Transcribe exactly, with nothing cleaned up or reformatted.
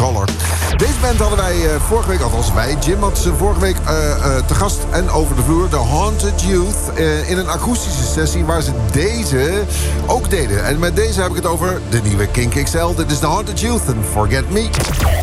Nightcrawler. Deze band hadden wij uh, vorige week, althans wij, Jim had ze vorige week uh, uh, te gast en over de vloer. The Haunted Youth uh, in een akoestische sessie waar ze deze ook deden. En met deze heb ik het over de nieuwe Kink X L. Dit is The Haunted Youth en Forget Me.